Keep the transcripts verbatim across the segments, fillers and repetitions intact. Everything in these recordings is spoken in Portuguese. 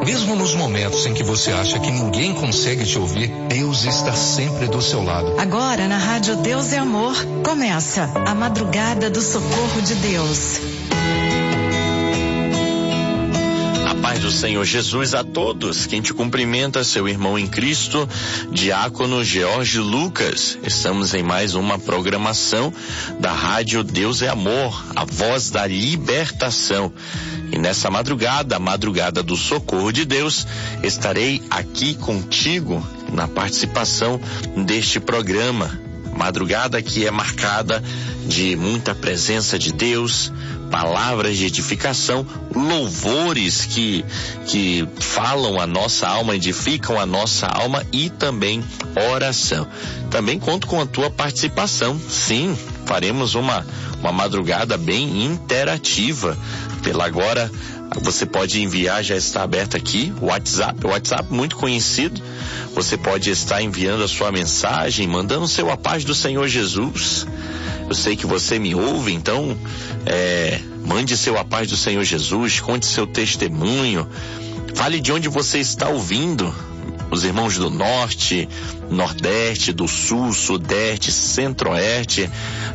Mesmo nos momentos em que você acha que ninguém consegue te ouvir, Deus está sempre do seu lado. Agora na Rádio Deus é Amor, começa a Madrugada do Socorro de Deus. Paz do Senhor Jesus a todos. Quem te cumprimenta, seu irmão em Cristo, diácono George Lucas. Estamos em mais uma programação da Rádio Deus é Amor, a voz da libertação. E nessa madrugada, a madrugada do socorro de Deus, estarei aqui contigo na participação deste programa. Madrugada que é marcada de muita presença de Deus, palavras de edificação, louvores que, que falam a nossa alma, edificam a nossa alma e também oração. Também conto com a tua participação. Sim, faremos uma, uma madrugada bem interativa. Pela agora, você pode enviar, já está aberto aqui, o WhatsApp, o WhatsApp muito conhecido. Você pode estar enviando a sua mensagem, mandando seu a paz do Senhor Jesus. Eu sei que você me ouve, então é, mande seu a paz do Senhor Jesus, conte seu testemunho, fale de onde você está ouvindo. Os irmãos do Norte, Nordeste, do Sul, Sudeste, Centro-Oeste,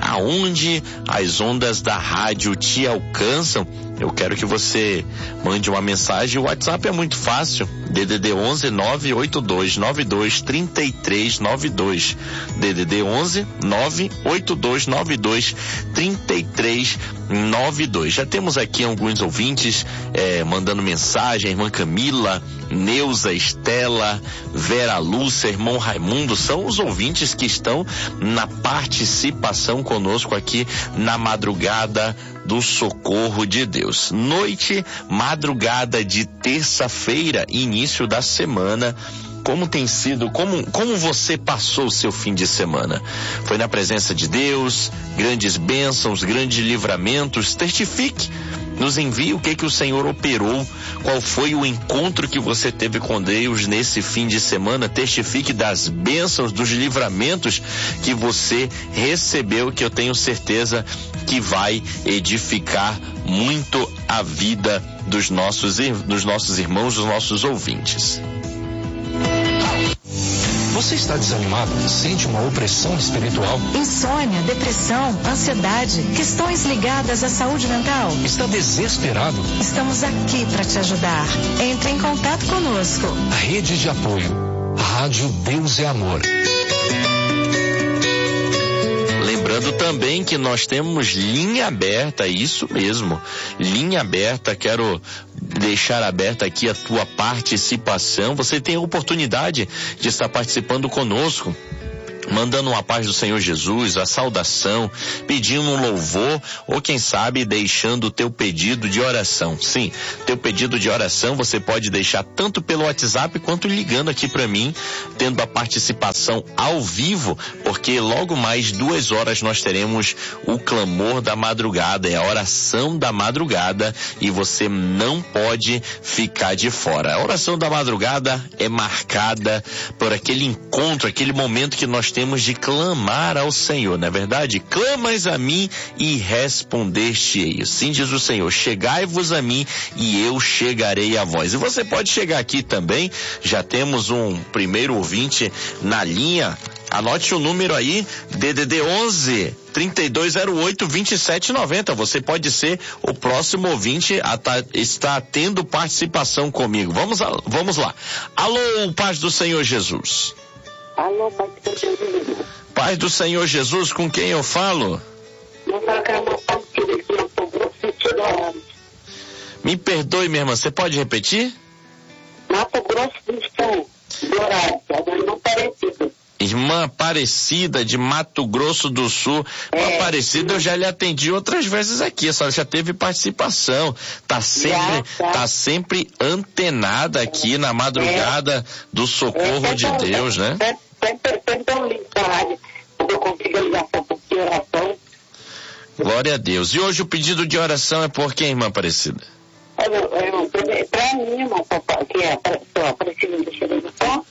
aonde as ondas da rádio te alcançam. Eu quero que você mande uma mensagem. O WhatsApp é muito fácil. D D D onze nove oito dois nove dois três três nove dois. D D D onze nove oito dois nove dois três três nove dois. Já temos aqui alguns ouvintes eh, mandando mensagem. Irmã Camila, Neuza, Estela, Vera Lúcia, irmão Raimundo, são os ouvintes que estão na participação conosco aqui na madrugada do socorro de Deus. Noite, madrugada de terça-feira, início da semana. Como tem sido, como, como você passou o seu fim de semana? Foi na presença de Deus, grandes bênçãos, grandes livramentos? Testifique, nos envie o que que o Senhor operou, qual foi o encontro que você teve com Deus nesse fim de semana. Testifique das bênçãos, dos livramentos que você recebeu, que eu tenho certeza que vai edificar muito a vida dos nossos, dos nossos irmãos, dos nossos ouvintes. Você está desanimado? Sente uma opressão espiritual? Insônia, depressão, ansiedade, questões ligadas à saúde mental? Está desesperado? Estamos aqui para te ajudar. Entre em contato conosco. Rede de apoio. Rádio Deus é Amor. Lembrando também que nós temos linha aberta, isso mesmo, linha aberta. Quero deixar aberta aqui a tua participação. Você tem a oportunidade de estar participando conosco, mandando uma paz do Senhor Jesus, a saudação, pedindo um louvor, ou quem sabe deixando o teu pedido de oração. Sim, teu pedido de oração você pode deixar tanto pelo WhatsApp quanto ligando aqui para mim, tendo a participação ao vivo, porque logo mais duas horas nós teremos o clamor da madrugada, é a oração da madrugada, e você não pode ficar de fora. A oração da madrugada é marcada por aquele encontro, aquele momento que nós temos temos de clamar ao Senhor, não é verdade? Clamas a mim e respondeste-ei. Sim, diz o Senhor, chegai-vos a mim e eu chegarei a vós. E você pode chegar aqui também, já temos um primeiro ouvinte na linha. Anote o número aí, D D D onze, trinta e dois zero oito, vinte e sete noventa. Você pode ser o próximo ouvinte a tá, está tendo participação comigo. Vamos, a, vamos lá. Alô, paz do Senhor Jesus. Alô, Pai do Senhor Jesus. Paz do Senhor Jesus, com quem eu falo? Não fala que é uma partida aqui, eu tô grosso sentido Dourados. Me perdoe, minha irmã, você pode repetir? Mato Grosso do Sul, Dourados, a irmã Aparecida. Irmã Aparecida de Mato Grosso do Sul. É, Aparecida, eu já lhe atendi outras vezes aqui, a senhora já teve participação, tá sempre, já, tá. tá sempre antenada aqui na madrugada é. do socorro é, de Deus, né? Sempre, sempre um link pra rádio, quando eu consigo ligação por oração. Glória a Deus. E hoje o pedido de oração é por quem, irmã Aparecida? Eu, eu, pra mim, irmã, que é a Aparecida do Xeremitão.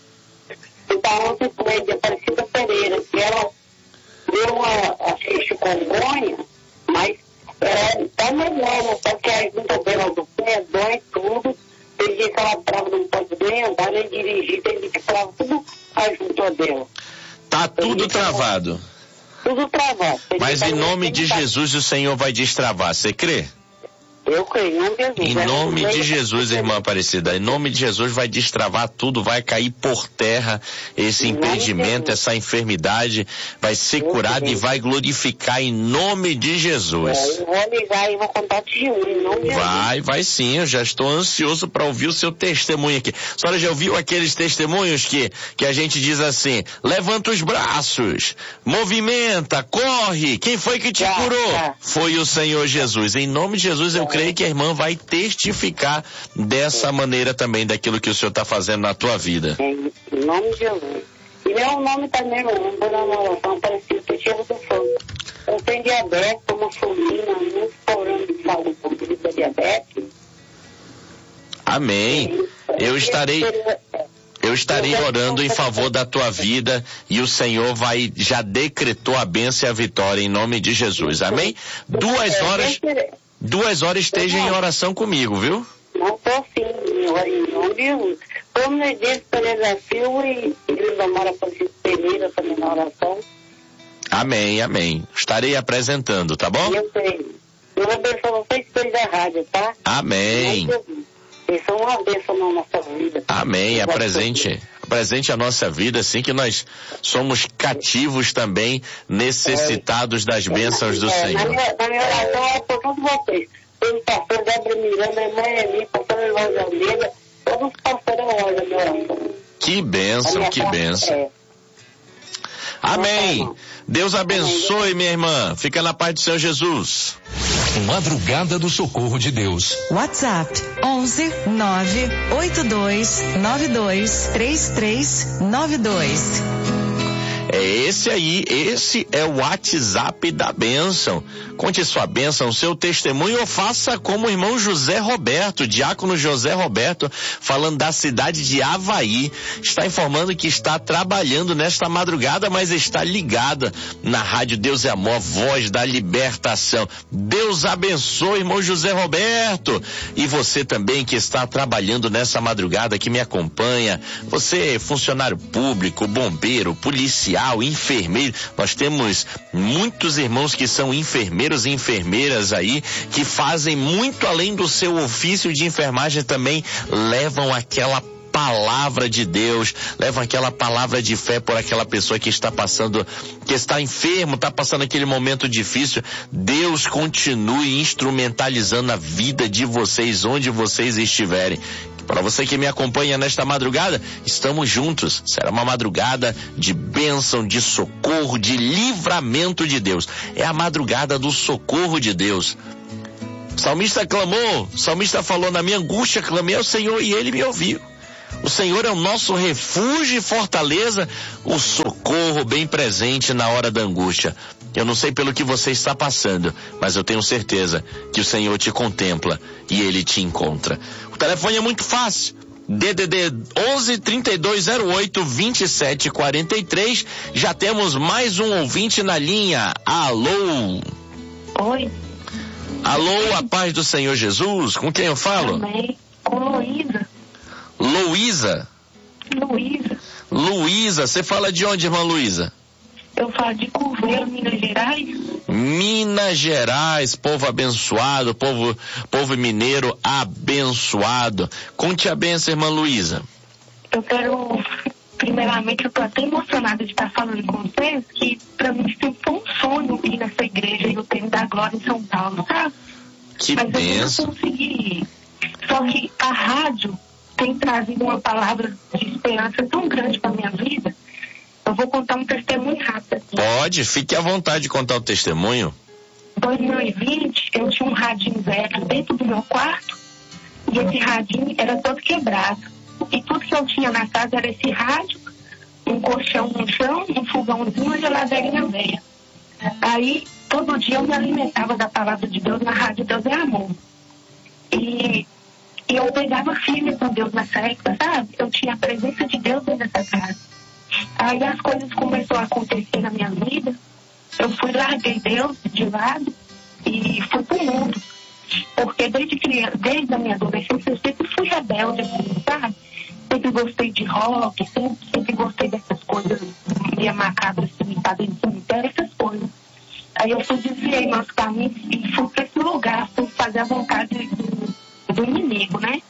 Então, ontem foi de Aparecida Pereira, que ela deu uma, achei chikungunya, mas ela tá melhor, né? Só que a junta dela do pé dói tudo, Tem dia que ela trava, não pode nem andar, nem dirigir, tem dia que trava tudo junto a dela. Tá tudo travado. Tudo travado. Mas em nome de Jesus o Senhor vai destravar, você crê? Eu creio, em nome de Jesus. Em nome de Jesus, irmã Aparecida, em nome de Jesus vai destravar tudo, vai cair por terra esse impedimento, essa enfermidade, vai ser curada e vai glorificar em nome de Jesus. É, eu vou ligar e vou contar testemunho, em nome de Jesus. Vai, vai sim, eu já estou ansioso para ouvir o seu testemunho aqui. A senhora já ouviu aqueles testemunhos que, que a gente diz assim, levanta os braços, movimenta, corre, quem foi que te Já, curou? já. Foi o Senhor Jesus. Em nome de Jesus eu creio que a irmã vai testificar dessa maneira também daquilo que o Senhor está fazendo na tua vida. Em nome de Jesus. E meu nome também, meu nome, meu namoração, parecido com o Tiro do Fogo. Eu tenho diabetes, tomo fulmina, muito problema de saúde por causa da diabetes. Amém. Eu estarei... Eu estarei orando em favor da tua vida e o Senhor vai, já decretou a bênção e a vitória em nome de Jesus. Amém? Duas horas, duas horas esteja em oração comigo, viu? Não estou sim, em nome de Jesus. Como me disse, Pereira Silva e Igreja Mora Francisco Pereira também na oração. Amém, amém. Estarei apresentando, tá bom? Eu sei. Eu abençoo vocês pelo da rádio, tá? Amém. Eles são uma bênção na nossa vida. Amém. Apresente, apresente a nossa vida, assim que nós somos cativos também, necessitados das bênçãos do é, Senhor. Na minha, na minha oração é por todos vocês. Pelo pastor Débora Miranda, a irmã Eli, pastor Eloy Almeida, todos os pastores olham na minha oração. Que bênção, que bênção. É. Amém. Deus abençoe, minha irmã. Fica na paz do Senhor Jesus. Madrugada do Socorro de Deus. WhatsApp onze nove oito dois nove dois três três nove dois. É esse aí, esse é o WhatsApp da bênção. Conte sua bênção, seu testemunho, ou faça como o irmão José Roberto, diácono José Roberto, falando da cidade de Avaí. Está informando que está trabalhando nesta madrugada, mas está ligada na rádio Deus é Amor, voz da libertação. Deus abençoe, irmão José Roberto. E você também que está trabalhando nessa madrugada, que me acompanha. Você, funcionário público, bombeiro, policial, enfermeiro, nós temos muitos irmãos que são enfermeiros e enfermeiras aí, que fazem muito além do seu ofício de enfermagem, também levam aquela palavra de Deus, levam aquela palavra de fé por aquela pessoa que está passando, que está enfermo, está passando aquele momento difícil. Deus continue instrumentalizando a vida de vocês onde vocês estiverem. Para você que me acompanha nesta madrugada, estamos juntos. Será uma madrugada de bênção, de socorro, de livramento de Deus. É a madrugada do socorro de Deus. O salmista clamou, o salmista falou, na minha angústia clamei ao Senhor e Ele me ouviu. O Senhor é o nosso refúgio e fortaleza, o socorro bem presente na hora da angústia. Eu não sei pelo que você está passando, mas eu tenho certeza que o Senhor te contempla e Ele te encontra. O telefone é muito fácil. D D D onze, trinta e dois zero oito, vinte e sete quarenta e três. Já temos mais um ouvinte na linha. Alô? Oi. Alô, a paz do Senhor Jesus. Com quem eu falo? Amém. Com Luísa. Luísa? Luísa. Luísa, você fala de onde, irmã Luísa? Eu falo de Curvelo, Minas Gerais. Minas Gerais, povo abençoado, povo, povo mineiro abençoado. Conte a benção, irmã Luísa. Eu quero, primeiramente, eu tô até emocionada de estar falando com vocês, que pra mim sempre foi um sonho ir nessa igreja e o Termo da Glória em São Paulo, sabe? Que Mas benção. eu não consegui ir. Só que a rádio tem trazido uma palavra de esperança tão grande pra minha vida. Eu vou contar um testemunho rápido aqui. Pode, fique à vontade de contar o testemunho. Em dois mil e vinte, eu tinha um radinho velho dentro do meu quarto e esse radinho era todo quebrado. E tudo que eu tinha na casa era esse rádio, um colchão no chão, um fogãozinho, uma geladeirinha velha. Aí, todo dia eu me alimentava da palavra de Deus na rádio Deus é Amor. E, e eu pegava firme com Deus nessa época, sabe? Eu tinha a presença de Deus dentro dessa casa. Aí as coisas começaram a acontecer na minha vida. Eu fui, larguei Deus de lado e fui pro mundo. Porque desde criança, desde a minha adolescência, eu sempre fui rebelde, assim, sabe? Sempre gostei de rock, sempre, sempre gostei dessas coisas, meia macabra, assim, tá dentro do cemitério, essas coisas. Aí eu fui desviei meus caminhos e fui para esse lugar, fui fazer a vontade do, do inimigo, né?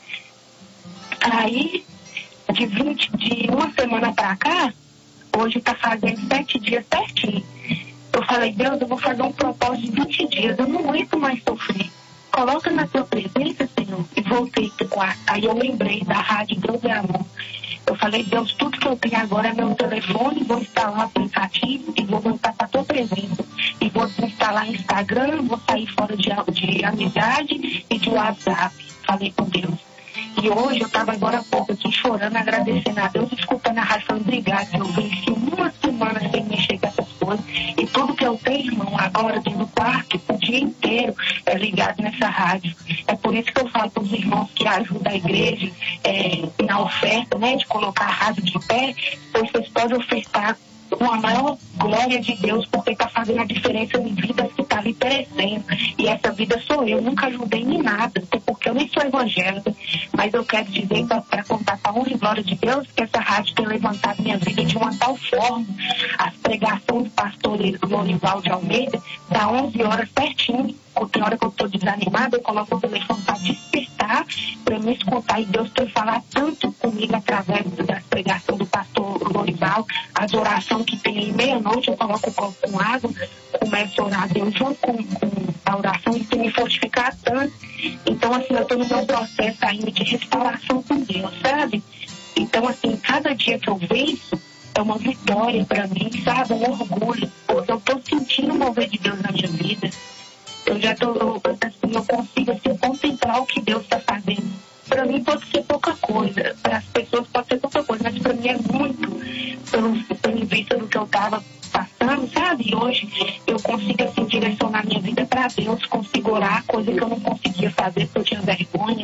Aí, de, vinte, de uma semana pra cá, hoje tá fazendo sete dias certinho. Eu falei, Deus, eu vou fazer um propósito de vinte dias, eu não aguento mais sofrer. Coloca na tua presença, Senhor. E voltei pro quarto. Aí eu lembrei da rádio Deus é Amor. Eu falei, Deus, tudo que eu tenho agora é meu telefone, vou instalar um aplicativo e vou voltar para a tua presença. E vou instalar Instagram, vou sair fora de, de amizade e de WhatsApp. Falei com Deus. E hoje eu estava agora há pouco aqui chorando, agradecendo a Deus, escutando a rádio, falando, obrigado, eu venci uma semana sem mexer com essas coisas. E tudo que eu tenho, irmão, agora dentro do quarto, o dia inteiro, é ligado nessa rádio. É por isso que eu falo para os irmãos que ajudam a igreja é, na oferta, né, de colocar a rádio de pé, pois vocês podem ofertar com a maior glória de Deus, porque está fazendo a diferença em vidas que está ali perecendo. E essa vida sou eu, nunca ajudei em nada, porque eu nem sou evangélica, mas eu quero dizer para contar para a honra e glória de Deus que essa rádio tem levantado minha vida de uma tal forma. As pregações do pastor Lorival de Almeida dá onze horas certinho. Tem hora que eu estou desanimada, eu coloco o telefone para despertar, para me escutar, e Deus tem falado tanto comigo através das pregações do pastor Lorival, as orações que tem aí meia-noite, eu coloco o copo com água, começo a orar a Deus junto com, com a oração, e tem me fortificado tanto. Então, assim, eu estou no meu processo ainda de restauração com Deus, sabe? Então, assim, cada dia que eu venço é uma vitória para mim, sabe? Um orgulho, porque eu estou sentindo o mover de Deus na minha vida. Eu já tô, eu, assim, eu consigo assim, contemplar o que Deus está fazendo. Para mim pode ser pouca coisa, para as pessoas pode ser pouca coisa, mas para mim é muito, pelo, pelo vista do que eu estava passando, sabe? E hoje eu consigo assim, direcionar minha vida para Deus, consigo orar, coisa que eu não conseguia fazer porque eu tinha vergonha.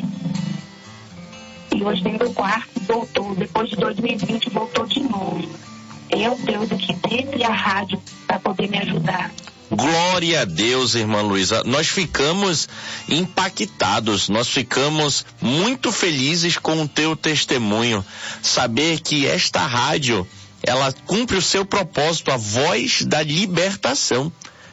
E hoje dentro do quarto voltou, depois de dois mil e vinte voltou de novo. É o Deus aqui dentro e a rádio para poder me ajudar. Glória a Deus, irmã Luísa. Nós ficamos impactados, nós ficamos muito felizes com o teu testemunho. Saber que esta rádio, ela cumpre o seu propósito, a voz da libertação.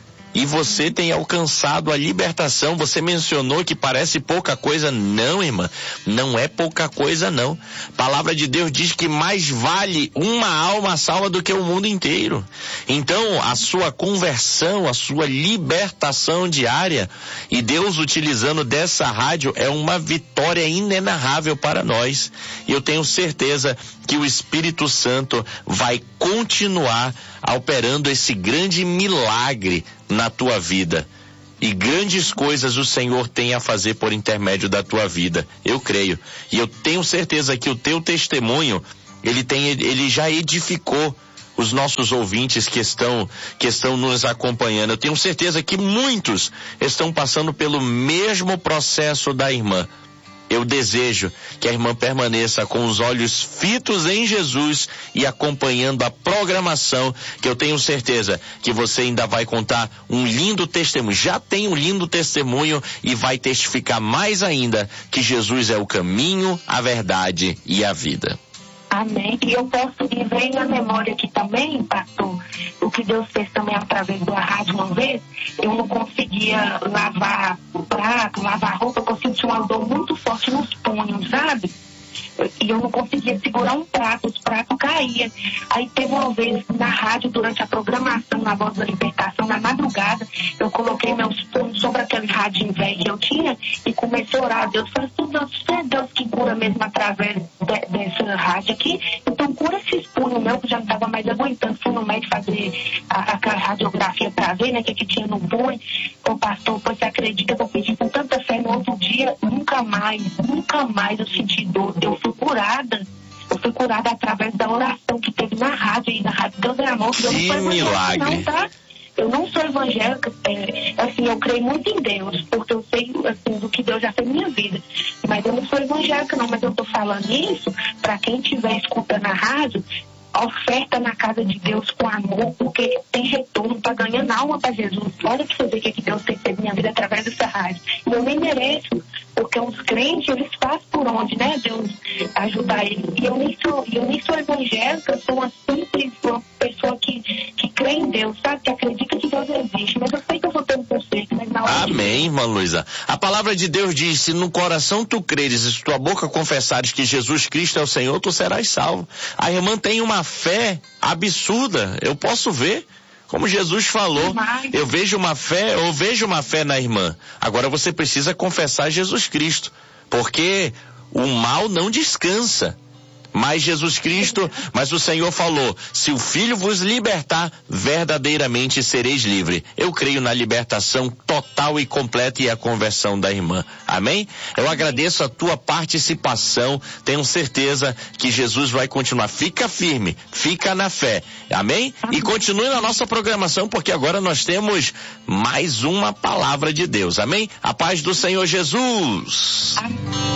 E você tem alcançado a libertação. Você mencionou que parece pouca coisa. Não, irmã, não é pouca coisa, não. A palavra de Deus diz que mais vale uma alma salva do que o mundo inteiro. Então, a sua conversão, a sua libertação diária, e Deus utilizando dessa rádio, é uma vitória inenarrável para nós. E eu tenho certeza que o Espírito Santo vai continuar operando esse grande milagre na tua vida. E grandes coisas o Senhor tem a fazer por intermédio da tua vida. Eu creio. E eu tenho certeza que o teu testemunho, ele tem, ele já edificou os nossos ouvintes que estão, que estão nos acompanhando. Eu tenho certeza que muitos estão passando pelo mesmo processo da irmã. Eu desejo que a irmã permaneça com os olhos fitos em Jesus e acompanhando a programação, que eu tenho certeza que você ainda vai contar um lindo testemunho. Já tem um lindo testemunho e vai testificar mais ainda que Jesus é o caminho, a verdade e a vida. Amém. E eu posso, e vem na memória aqui também, pastor, o que Deus fez também através da rádio uma vez, eu não conseguia lavar o prato, lavar a roupa, porque eu sentia uma dor muito forte nos punhos, sabe? E eu não conseguia segurar um prato, os pratos caíam. Aí teve uma vez na rádio, durante a programação, na Voz da Libertação, na madrugada, eu coloquei meus punhos sobre aquele rádio velho que eu tinha e comecei a orar a Deus. Falei, Deus, é Deus que cura mesmo através de, dessa rádio aqui, então cura esses punhos meus, que já não estava mais aguentando. Fui no médico fazer a, a radiografia para ver, né, que que tinha no punho. O pastor, pois você acredita que eu pedi com tanta fé, no outro dia, nunca mais, nunca mais eu senti dor. Eu fui curada. Eu fui curada através da oração que teve na rádio aí, na rádio Deus é Amor. Que eu não sou milagre. Não, tá? Eu não sou evangélica, é, assim, eu creio muito em Deus, porque eu sei, assim, do que Deus já fez na minha vida. Mas eu não sou evangélica, não, mas eu tô falando isso para quem estiver escutando a rádio, oferta na casa de Deus com amor, porque tem retorno, tá ganhando alma para Jesus. Olha pra você ver o que, que Deus tem feito na minha vida através dessa rádio. E eu nem mereço, porque os crentes, eles fazem por onde, né, Deus ajudar eles. E eu nem sou, eu nem sou evangélica, eu sou uma simples, uma pessoa que, que crê em Deus, sabe? Que acredita que Deus existe. Mas eu sei que eu vou ter um conceito, mas na hora Amém, de... irmã Luísa. A palavra de Deus diz, se no coração tu creres e se tua boca confessares que Jesus Cristo é o Senhor, tu serás salvo. A irmã tem uma fé absurda, eu posso ver. Como Jesus falou, eu vejo uma fé, eu vejo uma fé na irmã. Agora você precisa confessar Jesus Cristo, porque o mal não descansa. Mas Jesus Cristo, mas o Senhor falou, se o Filho vos libertar, verdadeiramente sereis livres. Eu creio na libertação total e completa e a conversão da irmã. Amém? Eu agradeço a tua participação, tenho certeza que Jesus vai continuar. Fica firme, fica na fé. Amém? E continue na nossa programação, porque agora nós temos mais uma palavra de Deus. Amém? A paz do Senhor Jesus. Amém.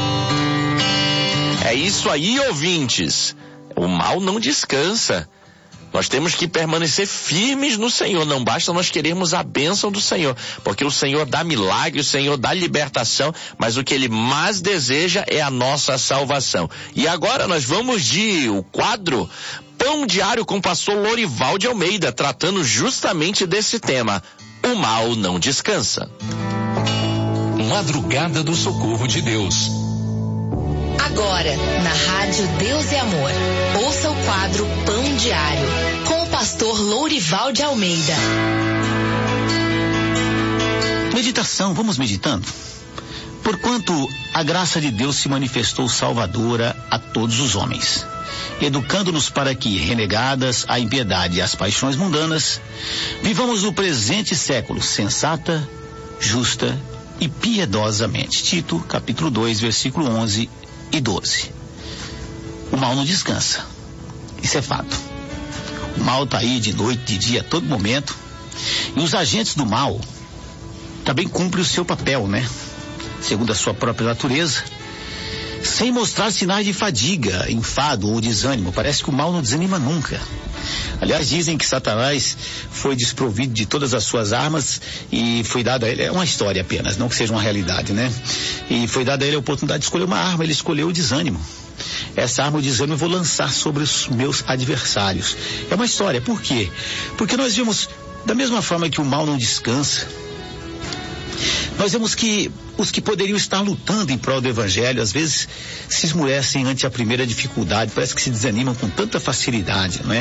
É isso aí, ouvintes. O mal não descansa. Nós temos que permanecer firmes no Senhor. Não basta nós querermos a bênção do Senhor, porque o Senhor dá milagre, o Senhor dá libertação, mas o que Ele mais deseja é a nossa salvação. E agora nós vamos de o quadro Pão Diário com o pastor Lorival de Almeida, tratando justamente desse tema. O mal não descansa. Madrugada do Socorro de Deus. Agora, na Rádio Deus é Amor, ouça o quadro Pão Diário, com o pastor Lourival de Almeida. Meditação, vamos meditando? Porquanto a graça de Deus se manifestou salvadora a todos os homens, educando-nos para que, renegadas a impiedade e as paixões mundanas, vivamos o presente século sensata, justa e piedosamente. Tito, capítulo dois, versículo onze e doze. O mal não descansa. Isso é fato. O mal está aí de noite, de dia, a todo momento. E os agentes do mal também cumprem o seu papel, né? Segundo a sua própria natureza, sem mostrar sinais de fadiga, enfado ou desânimo. Parece que o mal não desanima nunca. Aliás, dizem que Satanás foi desprovido de todas as suas armas e foi dada a ele, é uma história apenas, não que seja uma realidade, né? E foi dada a ele a oportunidade de escolher uma arma, ele escolheu o desânimo. Essa arma, o desânimo, eu vou lançar sobre os meus adversários. É uma história, por quê? Porque nós vimos, da mesma forma que o mal não descansa, nós vemos que os que poderiam estar lutando em prol do evangelho, às vezes se esmurecem ante a primeira dificuldade, parece que se desanimam com tanta facilidade, não é?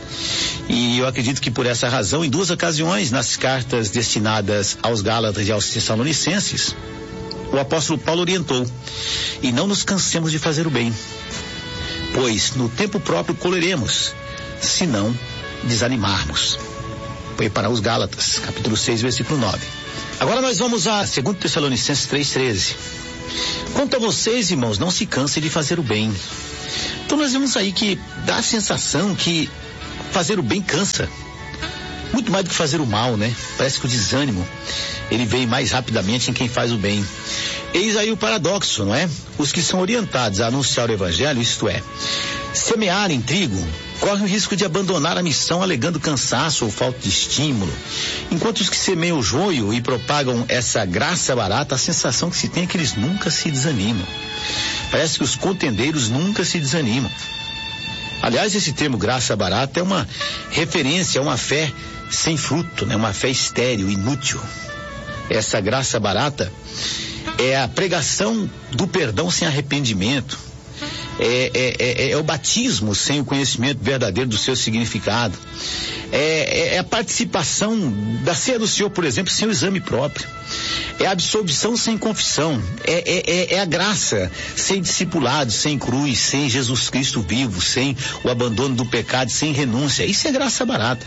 E eu acredito que por essa razão, em duas ocasiões, nas cartas destinadas aos Gálatas e aos Tessalonicenses, o apóstolo Paulo orientou: e não nos cansemos de fazer o bem, pois no tempo próprio colheremos, se não desanimarmos. Foi para os Gálatas, capítulo seis, versículo nove. Agora nós vamos a segundo Tessalonicenses três, treze. Quanto a vocês, irmãos, não se cansem de fazer o bem. Então nós vemos aí que dá a sensação que fazer o bem cansa. Muito mais do que fazer o mal, né? Parece que o desânimo, ele vem mais rapidamente em quem faz o bem. Eis aí o paradoxo, não é? Os que são orientados a anunciar o evangelho, isto é, semearem trigo, correm o risco de abandonar a missão alegando cansaço ou falta de estímulo. Enquanto os que semeiam o joio e propagam essa graça barata, a sensação que se tem é que eles nunca se desanimam. Parece que os contendeiros nunca se desanimam. Aliás, esse termo graça barata é uma referência a uma fé sem fruto, né? Uma fé estéril, inútil. Essa graça barata é a pregação do perdão sem arrependimento. É, é, é, é o batismo sem o conhecimento verdadeiro do seu significado. É, é, é a participação da ceia do Senhor, por exemplo, sem o exame próprio. É a absolvição sem confissão. É, é, é a graça sem discipulado, sem cruz, sem Jesus Cristo vivo, sem o abandono do pecado, sem renúncia. Isso é graça barata.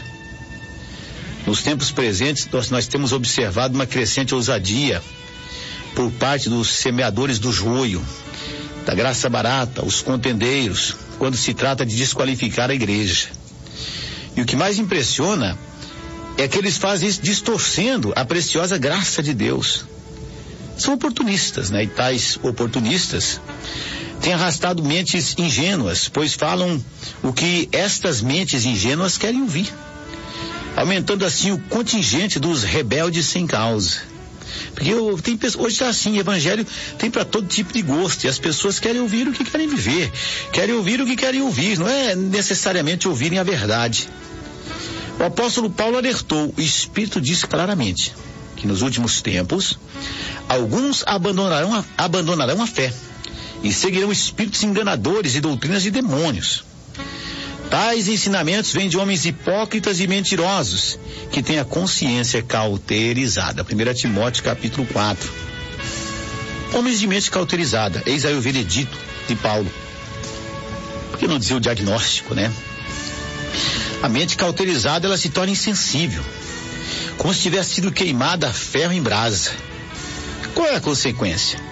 Nos tempos presentes, nós, nós temos observado uma crescente ousadia por parte dos semeadores do joio, da graça barata, os contendeiros, quando se trata de desqualificar a igreja. E o que mais impressiona é que eles fazem isso distorcendo a preciosa graça de Deus. São oportunistas, né? E tais oportunistas tem arrastado mentes ingênuas, pois falam o que estas mentes ingênuas querem ouvir, aumentando assim o contingente dos rebeldes sem causa. Porque eu, tem, hoje está assim, evangelho tem para todo tipo de gosto, e as pessoas querem ouvir o que querem viver, querem ouvir o que querem ouvir, não é necessariamente ouvirem a verdade. O apóstolo Paulo alertou, o Espírito diz claramente que nos últimos tempos alguns abandonarão a, abandonarão a fé e seguirão espíritos enganadores e doutrinas de demônios. Tais ensinamentos vêm de homens hipócritas e mentirosos, que têm a consciência cauterizada. primeira Timóteo capítulo quatro. Homens de mente cauterizada, eis aí o veredito de Paulo. Por que não dizer o diagnóstico, né? A mente cauterizada, ela se torna insensível, como se tivesse sido queimada a ferro em brasa. Qual é a consequência?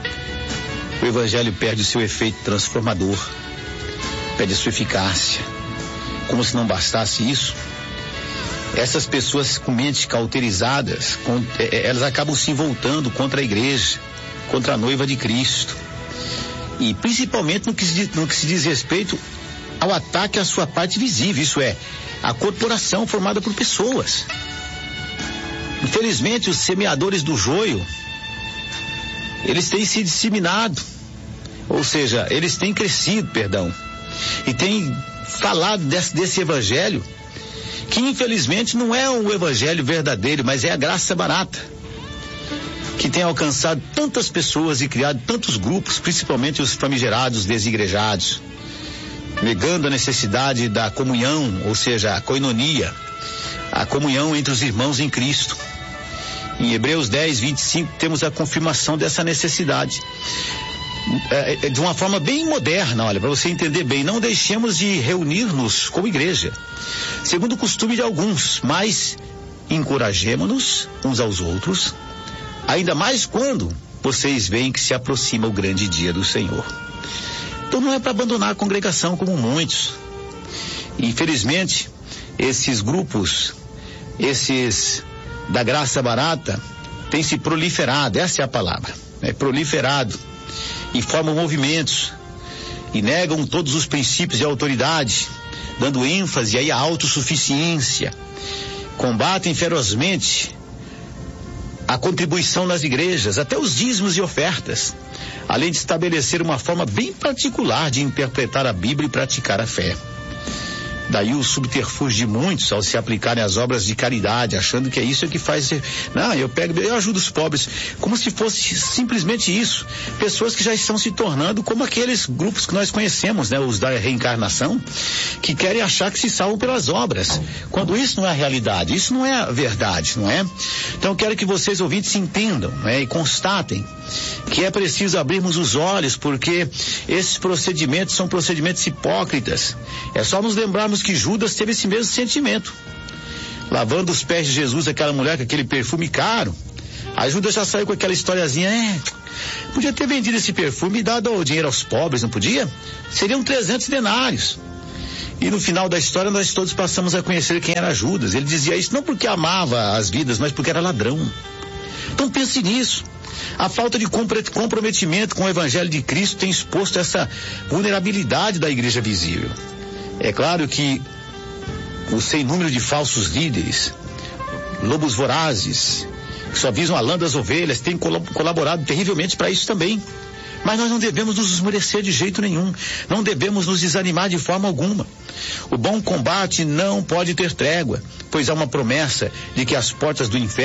O evangelho perde o seu efeito transformador, perde a sua eficácia. Como se não bastasse isso, essas pessoas com mentes cauterizadas, com, eh, elas acabam se voltando contra a igreja, contra a noiva de Cristo. E principalmente no que se diz, no que se diz respeito ao ataque à sua parte visível, isso é, a corporação formada por pessoas. Infelizmente, os semeadores do joio, eles têm se disseminado, ou seja, eles têm crescido, perdão, e têm falado desse, desse evangelho, que infelizmente não é um evangelho verdadeiro, mas é a graça barata, que tem alcançado tantas pessoas e criado tantos grupos, principalmente os famigerados desigrejados, negando a necessidade da comunhão, ou seja, a koinonia, a comunhão entre os irmãos em Cristo. Em Hebreus dez, vinte e cinco, temos a confirmação dessa necessidade. É, é, de uma forma bem moderna, olha, para você entender bem, não deixemos de reunir-nos como igreja, segundo o costume de alguns, mas encorajemo-nos uns aos outros, ainda mais quando vocês veem que se aproxima o grande dia do Senhor. Então não é para abandonar a congregação como muitos. Infelizmente, esses grupos, esses da graça barata, têm se proliferado, essa é a palavra, é proliferado, e formam movimentos, e negam todos os princípios de autoridade, dando ênfase aí à autossuficiência, combatem ferozmente a contribuição nas igrejas, até os dízimos e ofertas, além de estabelecer uma forma bem particular de interpretar a Bíblia e praticar a fé. Daí o subterfúgio de muitos ao se aplicarem às obras de caridade, achando que é isso que faz. Não, eu pego, eu ajudo os pobres, como se fosse simplesmente isso. Pessoas que já estão se tornando como aqueles grupos que nós conhecemos, né? Os da reencarnação, que querem achar que se salvam pelas obras, quando isso não é a realidade, isso não é a verdade, não é? Então eu quero que vocês ouvintes entendam, né? E constatem que é preciso abrirmos os olhos, porque esses procedimentos são procedimentos hipócritas. É só nos lembrarmos que Judas teve esse mesmo sentimento, lavando os pés de Jesus, aquela mulher com aquele perfume caro. Aí Judas já saiu com aquela historiazinha, é, podia ter vendido esse perfume e dado o dinheiro aos pobres, não podia? Seriam trezentos denários. E no final da história nós todos passamos a conhecer quem era Judas. Ele dizia isso não porque amava as vidas, mas porque era ladrão. Então pense nisso. A falta de comprometimento com o evangelho de Cristo tem exposto essa vulnerabilidade da igreja visível. É claro que o sem número de falsos líderes, lobos vorazes, que só visam a lã das ovelhas, têm colaborado terrivelmente para isso também. Mas nós não devemos nos esmorecer de jeito nenhum, não devemos nos desanimar de forma alguma. O bom combate não pode ter trégua, pois há uma promessa de que as portas do inferno